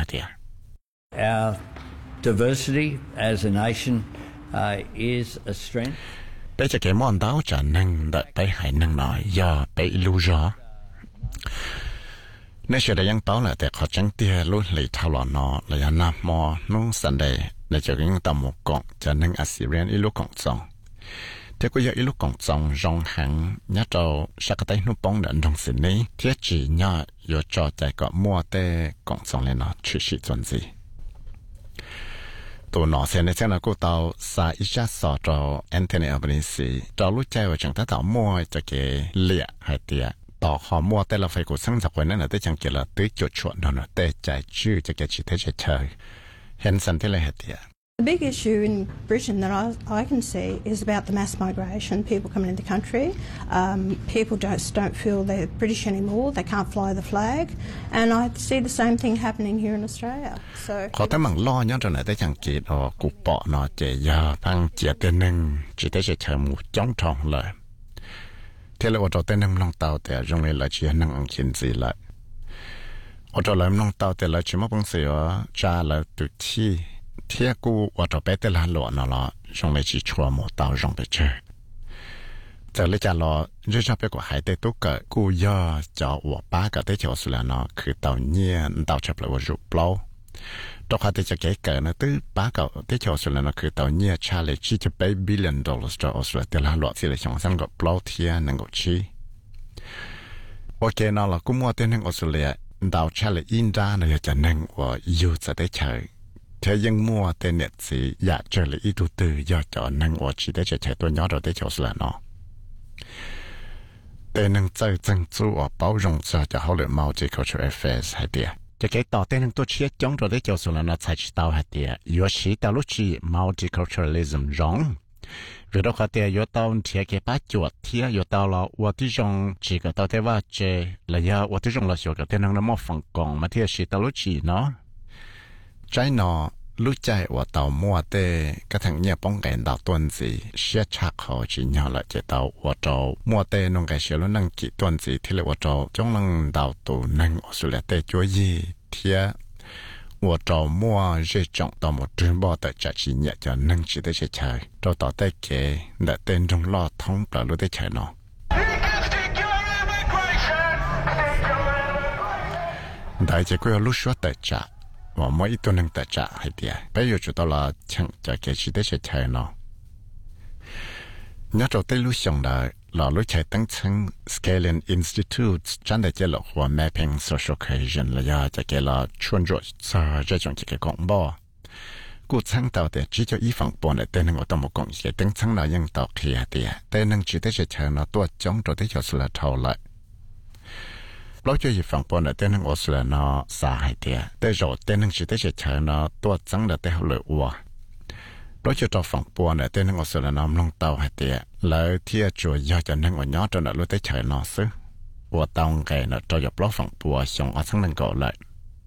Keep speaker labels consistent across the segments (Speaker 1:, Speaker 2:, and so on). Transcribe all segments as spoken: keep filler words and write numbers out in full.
Speaker 1: tiệt.
Speaker 2: Our diversity as a nation uh, is a strength.
Speaker 1: Bây giờ cái món đào trả năng đợi bây hải năng nói do bây lưu rõ. Nếu sẽ đã ยัง bảo là để họ chẳng tia lúc lấy thảo luận nó là do nam mò nó sẵn đây để cho những tầm một cộng cho nên Assyrian ít lúc cộng trọng. Thế có giờ ít lúc cộng trọng rong hàng nhát trâu sẽ có tay nó bóng đến trong sự này thiết chỉ nhỏ do cho chạy có mua tê cộng trọng lên nó chỉ sĩ chuẩn gì. Tụi nó sẽ nên là cô tàu xa ít chắc sọ cho Anthony Albanese cho lúc chạy vào chẳng ta tạo mua cho cái liệt hay tiệtต่อขอมัวแต่เราไฟกูสั่งจากวันนั้นเราได้จังเกล้าตื้อจุดชวนนนแต่ใจชื่อจะแกจิตเฉยเห็นสันที่ไรเหตุ
Speaker 3: The big issue in Britain that I, I can see is about the mass migration, people coming into the country. Um, people just don't feel they're British anymore, they can't fly the flag, and I see the same thing happening here in Australia. So
Speaker 1: ขอแต่มั่งล้อย้อนจนไหนได้จังเกตอ๋อกูเปาะนอเจียพังเจียเตนึงจิตเฉยหมู่จ้องทองเลยเทเลว่าเราเต้นนั่งลงเตาแต่รงเลยละเชียนั่งอังคินสีละว่าเราเลยลงเตาแต่ละชิมะปงเสียจ้าละตุที่เที่ยกูว่าเราไปแต่ละหลวนน่ะละรงเลยจีชัวหมดเตารงไปเจอแต่เลยจะรอเรื่องชอบไปกว่าหายแต่ตุ๊กกูย่อจะว่าป้ากับเต้เฉียวสุดแล้วเนาะคือเตาเนียนเตาชับเลยว่ารูปเปล่าตัวเขาจะเก๋เกิดนะตื้อป้ากับเต้เฉียวสุดแล้วเนาะคือเตาเนียชาเลยชีจะไปบิลเลนดอลลาร์จากออสเตรเลียแต่ละหลวงสิเลยช่องสั้นกับเปล่าเทียนั่งกับชีโอเคเนาะเรากูมัวเต้นนั่งออสเตรเลียดาวชาเลยอินดาเนี่ยจะนั่งว่าอยู่จะได้เฉยเธอยังมัวเต้นเนี่ยสิอยากเจอเลยอีตัวตื้อยอดจอนั่งว่าชีได้เฉยตัวย้อนเราเต้เฉียวสุดแล้วเนาะแต่นั่งใจจังจู่ว่า包容着就好了 multicultural affairs 係啲จะเกี่ยวต่อแต่นั่งตัวเชี่ยจ้องเราได้เจ้าส่วนนั้นใช้ชิตาว係啲อยู่ชีตาลุชี multiculturalism ร้องหรือเราเขาเดียอยู่ตอนเที่ยเก็บป้าจวดเที่ยอยู่ตอนเราว่าที่จงจีก็ตอนที่ว่าเจระยะว่าที่จงเราชอบกับแต่นั่งน้ำมันฝังกองมาเที่ยชีตาลุชีเนาะใจเนาะรู้ใจว่าเตามัวเต้กระทั่งเนี่ยป้องกันดาวต้นสีเชี่ยชักเขาจีเนาะละเจเตาว่าเจ้ามัวเต้นงไก่เชี่ยแล้วนั่งกี่ต้นสีที่เรียกว่าเจ้าจงนั่งดาวตัวนั่งออสเตรเลียเต้จัวยี่เทียว่าเจ้ามัวเจจงต่อหมดถึงบ่แต่จะจีเนี่ยจะนั่งจีได้เฉยๆเจ้าต่อเต้เก๋แต่เต้นจงรอดท้องปลารู้ได้เฉยเนาะได้จะก็รู้ชัวแต่จะว่าไม่ตัวหนึ่งแต่จะให้เดียไปอยู่จุดตลอดช่างจะเกิดชีได้เฉยๆเนาะย้อนเราได้รู้ช่องได้เรารู้ใช้ตั้งชั้น Scaling Institute จันได้เจาะว่า Mapping Social Cohesion ระยะจะเกิดเราชวนจุดจะจะจงจะเกิดกองบ่กูชั้นต่อแต่จีจะอีฝั่งปนแต่หนึ่งว่าต้องมากองเสียตั้งชั้นเรายังต่อเคลียเดียแต่หนึ่งจีได้เฉยๆเนาะตัวจ้องเราได้จะสุดเท่าไรเราจะอยู่ฝั่งปนแต่หนึ่งออสเตรเลียเนาะสาเหตุแต่เราแต่หนึ่งชีได้เฉยๆเนาะตัวจังเราได้เหลือว่าเราจะต่อฝั่งปนแต่หนึ่งออสเตรเลียเนาะลงเตาเหตุแล้วที่จะยอดจะหนึ่งวันย้อนจนเราได้เฉยเนาะซึ่งว่าเตาไงเนาะเราจะปล้อฝั่งปนส่งเอาทั้งหนึ่งก่อนเลย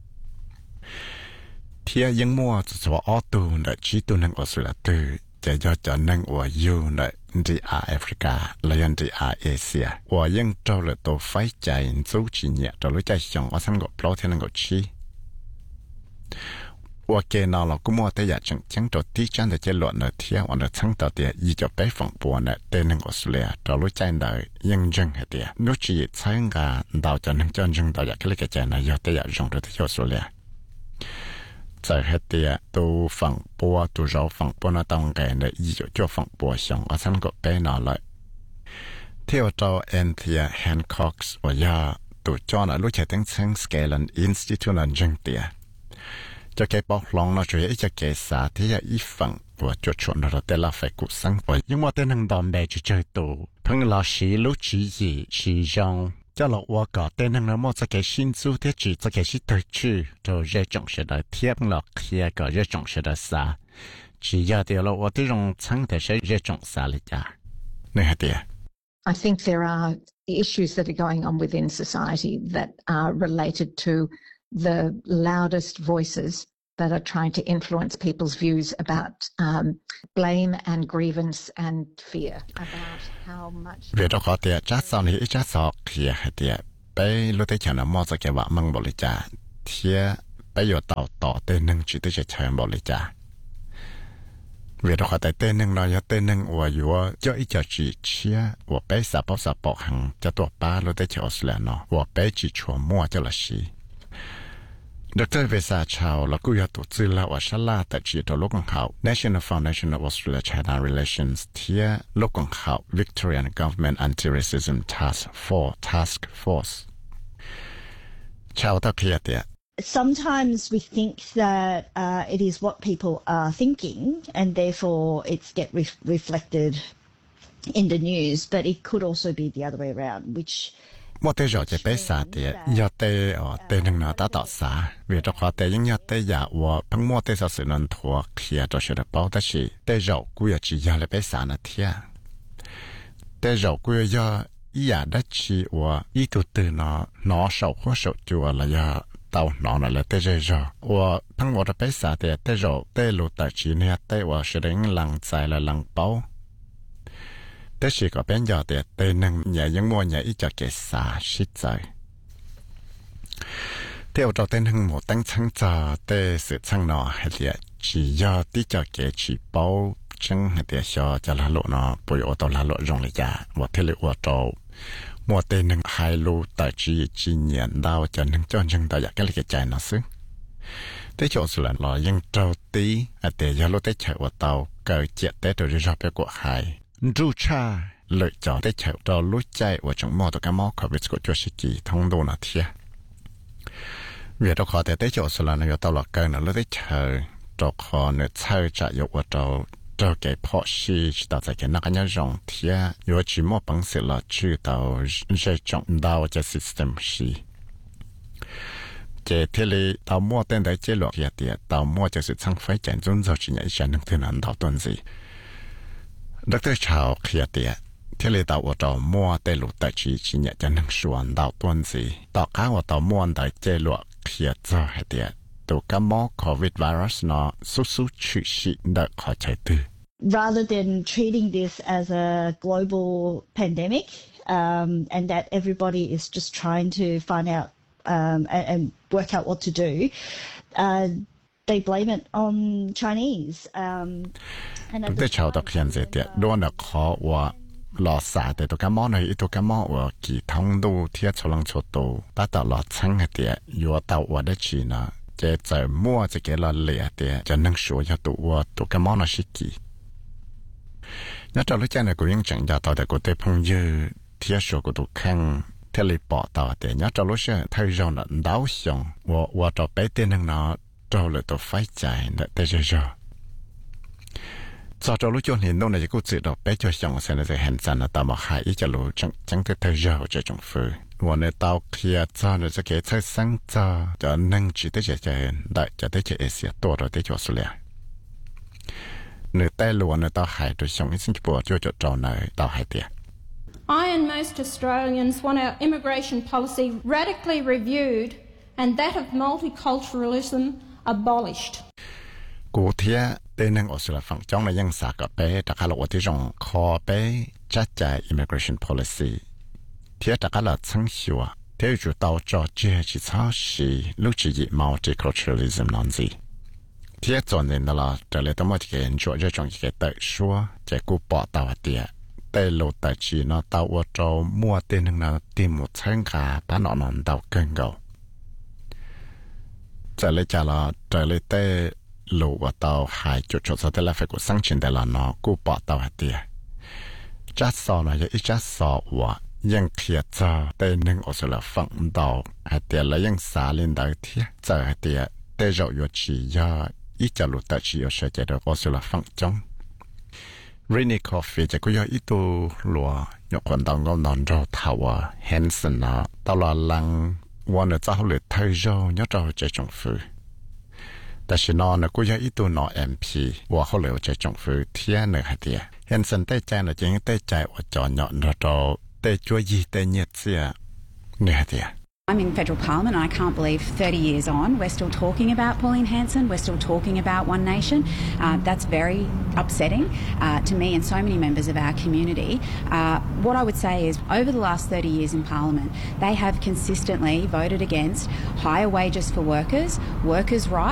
Speaker 1: ที่ยังมัวจะสวออตูเนาะชีตัวหนึ่งออสเตรเลียตื่จะยอดจะหนึ่งว่าอยู่ในดีอาร์แอฟริกาและยังดีอาร์เอเชียว่ายังเจ้าเลยตัวไฟใจสู้จีเนี่ยเรารู้ใจส่งเอาทั้งกับปล้อที่นั่งกับชีว่าเกณฑ์เราก็มัวแต่อยากจังจังตัวที่จันแต่จะหลอดเนื้อเที่ยววันทั้งตัวเดียยี่จะไปฝั่งปวนเนี่ยเต้นนั่งออสเตรเลียเรารู้ใจได้ยังจังเหตุนู้จีใช้งานดาวจะนั่งจังจังดาวอยากเลิกใจนะอยากแต่อยากจงตัวที่ออสเตรเลีย在黑地都放波都绕放波那当间的依就就放波上啊三个背拿来เที่ยวเจ้า Anthea Hancock ว่าย่าตัวจอนะรู้จักตั้งชั้น Scaling Institute นั่นจังเตียจะแกบอกลองนะช่วยจะแกสาที่จะอีฝั่งว่าจุดชนเราแต่ละฝ่ายกุศลว่ายังว่าแต่นั่งดอมเบจะเจอตัวเพิ่งเราสีรู้จีจีสีจงจะหลอกว่าก็แต่นั่งแล้วมั่วจะแกชินซูที่จีจะแกชิตัวชื่อตัวเรื่องจงเสด็จเทียบหลอกเทียก็เรื่องจงเสด็จสาจีอย่าเดียวเราว่าที่รงชั้นแต่ใช้เรื่องจงสาเลยจ้ะนี่ฮะเดีย
Speaker 4: I think there are issues that are going on within society that are related to the loudest voices that are trying to influence people's views about um, blame and grievance and fear about how much.
Speaker 1: เรื่องของเดียจ้าสอนให้จ้าสอนเขียเดียไปรู้ได้ฉันนะมอจะเก็บว่ามังบริจาเทีย bây giờ tàu tỏ tên nâng chỉ tới chơi chơi một lời cha vì đó họ tại tên nâng nói tên nâng và vừa cho ít cho chỉ chia và bé sa bọc sa bọc hàng cho tuổi ba lúc tới chơi Australia nó và bé chỉ chua mua cho là gì Doctor Vesa Chao là cúi tổ chức là và sát la tại chỉ tổ lúc công khảo National Foundation of Australia China Relations thia lúc công khảo Victorian Government Anti-Racism Task Force Task Force Chao tao kia tiệt
Speaker 5: Sometimes we think that uh, it is what people are thinking and therefore it's get re- reflected in the news, but it could also be the other way around, which
Speaker 1: một tế rồi chỉ bé xa thì do tế ở tế nâng nó đã tạo xa vì đó khó tế những tế giả và bằng mua tế sao sự nâng thua khi cho sự được bảo ta chỉ tế rồi cũng chỉ do là bé xa nó thiệt tế rồi cũng do ý giả đã chỉ và ý tụ từ nó nó sầu khó sầu chùa là do tàu nó là tế rồi rồi và bằng mua bé xa thì tế rồi tế lụt tại chỉ nè tế và sự đánh lăng dài là lăng bảo tế chỉ có bên giờ thì tế nâng nhà những mua nhà ít cho kẻ xa xích rồi theo cho tế nâng một tăng chân cho tế sự chân nó hay là chỉ do tí cho kẻ chỉ bao chân hay là cho cho là lộ nó bồi ô tô là lộ rong lại cả và thế là ô tô mua tế nâng hai lô tại chỉ chỉ nhận đau cho nâng cho chân tại cái là cái chạy nó xứ tế chỗ sự là nó dân trâu tí à tế do lô tế chạy ô tô cờ chết tế rồi đi ra phía của hai rú cha lợi cho tế chạy cho lối chạy và trong mô tổ cái mô COVID của chúa sĩ kỳ thông đồ nó thiệt vì đó khó tế tế chỗ sự là nó tao là cơn nó lối tế chạy cho khó nó chạy chạy dụ và cho cho cái phó sĩ tạo ra cái nó cái nhớ rộng thiệt dù chỉ mô bằng sự là chữ tao dễ trọng đào cho system sĩ chế thế lý tao mua tên đấy chế luật thiệt thiệt tao mua cho sự tăng phái chạy dũng dầu chỉ nhảy chạy nâng thư nâng đào tuần gì Doctor Chao kia tiệt thế là tàu tàu mua tê lụt tại chỉ chỉ nhận cho năng suất tàu tuần gì tàu cá của tàu mua tại chế lụa kia cho hay tiệt tàu cá mỏ COVID virus nó xuất xuất chữ sĩ đợi khỏi chạy từ
Speaker 5: rather than treating this as a global pandemic um, and that everybody is just trying to find out um, and, and work out what to do uh, they blame it on Chinese. Um,
Speaker 1: Chúng ta chào đọc hiện giờ tiệt đó là khó và lò xả để tụi cái món này tụi cái món và kỳ thông đồ thiết cho lăng cho đồ đã tạo lò chăng hay tiệt vừa tạo và đấy chỉ là chế giờ mua cái cái lò lẻ tiệt cho năng số cho tụi và tụi cái món nó xí kỳ nhớ cho lúc này cũngยังchẳng ra tao để có thể phong dư thiết số của tụi khang thế là bỏ tao để nhớ cho lúc này thay rồi là đau xong và và cho bé tên năng nó cho lại tụi phải chạy để để cho cho cho cho lúc cho nên nó này cũng tự đọc bé cho xong sẽ là sẽ hành sản là tao mà hại ý cho lúc chẳng chẳng thể thay giờ cho trong phơi và nếu tao kia cho nó sẽ cái thay sáng cho cho năng chỉ tới chạy chạy đại cho tới chạy sẽ to rồi tới cho số lẻ nếu tay luôn nếu tao hại rồi xong cái sinh bộ cho cho trò này tao hại tiền
Speaker 3: I and most Australians want our immigration policy radically reviewed and that of multiculturalism abolished.
Speaker 1: Cụ thể, tên năng Australia phẳng trong là dân xã cả bé đã khá là ởที่ rong khó bé chắc chắn immigration policy. Thế đã khá là chân sửa, thế chủ tàu cho chế chỉ cho sĩ lúc chỉ dị multiculturalism non gì. Thế cho nên là trở lại tao mới thì cái chỗ cho trong cái tự số, cái cụ bỏ tàu tiệt. Tây lô tại chỉ nó tàu ở chỗ mua tên năng nó tìm một chân cả bán nó non tàu cân gầu. Trở lại trả là trở lại tây lũ và tàu hai chỗ chỗ sau là phải có sang trình để là nó cú bỏ tàu hạt tiền chắc sau này ít chắc sau vàยังเคลียร์จะแต่หนึ่งอสุรฝังดาวหาเตียแล้วยังสาลินดาวเทียจะหาเตียแต่เราอยู่ชียาอีจะลุตัดชีอยู่เฉยๆเดี๋ยวอสุรฝังจงรีนี่คอฟฟี่จะก็ยาอีตัวหลัวยกคนดาวงอนนเราทาวเฮนสันนะตลอดลังวันนี้จะเขาเลยไทยเราเนี่ยเราจะจงฟื้นแต่ฉันนก็ยังอีตัวนอเอ็มพีว่าเขาเลยจะจงฟื้นเทียนเลยหาเตียเห็นสันเต้ใจนะจริงเต้ใจว่าจอเนาะเราเต้ช่วยยีเต้เงียบเสียเนี่ยเดีย
Speaker 6: I'm in federal parliament and I can't believe thirty years on we're still talking about Pauline Hanson, we're still talking about One Nation. Uh, that's very upsetting uh, to me and so many members of our community. Uh, what I would say is over the last thirty years in parliament, they have consistently voted against higher wages for workers, workers' rights,